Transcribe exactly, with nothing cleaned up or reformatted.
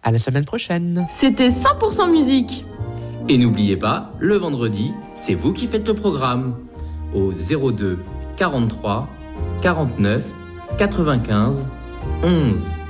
À la semaine prochaine. C'était cent pour cent musique. Et n'oubliez pas, le vendredi, c'est vous qui faites le programme. Au zéro deux quarante-trois quarante-neuf quatre-vingt-quinze onze.